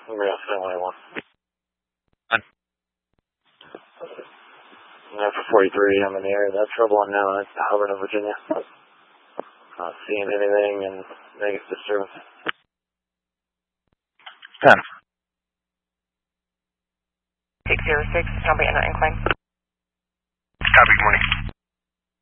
Real family one. For 43, I'm in the area. That's trouble on now. That's Hubbard, Virginia. Not seeing anything and negative disturbance. 10. 606, jumping in incline. Copy, good morning.